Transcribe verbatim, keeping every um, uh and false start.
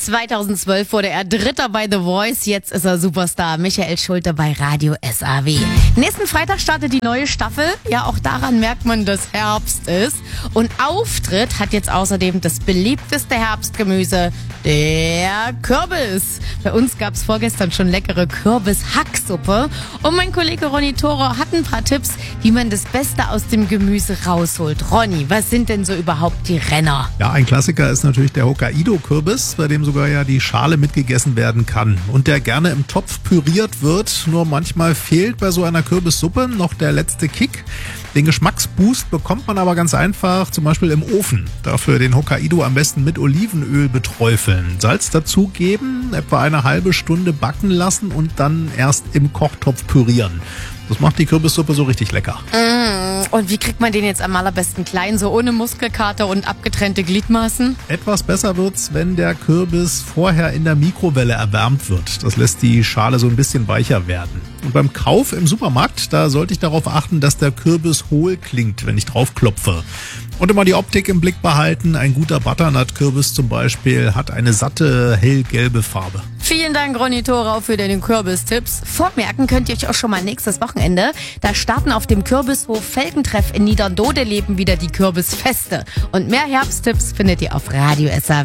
zweitausendzwölf wurde er Dritter bei The Voice, jetzt ist er Superstar. Michael Schulte bei Radio S A W. Nächsten Freitag startet die neue Staffel. Ja, auch daran merkt man, dass Herbst ist. Und Auftritt hat jetzt außerdem das beliebteste Herbstgemüse, der Kürbis. Bei uns gab's vorgestern schon leckere Kürbis-Hacksuppe. Und mein Kollege Ronny Thoro hat ein paar Tipps, wie man das Beste aus dem Gemüse rausholt. Ronny, was sind denn so überhaupt die Renner? Ja, ein Klassiker ist natürlich der Hokkaido-Kürbis, bei dem sogar ja die Schale mitgegessen werden kann und der gerne im Topf püriert wird. Nur manchmal fehlt bei so einer Kürbissuppe noch der letzte Kick. Den Geschmacksboost bekommt man aber ganz einfach, zum Beispiel im Ofen. Dafür den Hokkaido am besten mit Olivenöl beträufeln, Salz dazugeben, etwa eine halbe Stunde backen lassen und dann erst im Kochtopf pürieren. Das macht die Kürbissuppe so richtig lecker. Mm, und wie kriegt man den jetzt am allerbesten klein, so ohne Muskelkater und abgetrennte Gliedmaßen? Etwas besser wird's, wenn der Kürbis vorher in der Mikrowelle erwärmt wird. Das lässt die Schale so ein bisschen weicher werden. Und beim Kauf im Supermarkt, da sollte ich darauf achten, dass der Kürbis hohl klingt, wenn ich drauf klopfe. Und immer die Optik im Blick behalten. Ein guter Butternut-Kürbis zum Beispiel hat eine satte, hellgelbe Farbe. Vielen Dank, Ronny Thorau, für deine Kürbistipps. Vormerken könnt ihr euch auch schon mal nächstes Wochenende. Da starten auf dem Kürbishof Felgentreff in Niederdodeleben wieder die Kürbisfeste. Und mehr Herbsttipps findet ihr auf Radio S A W.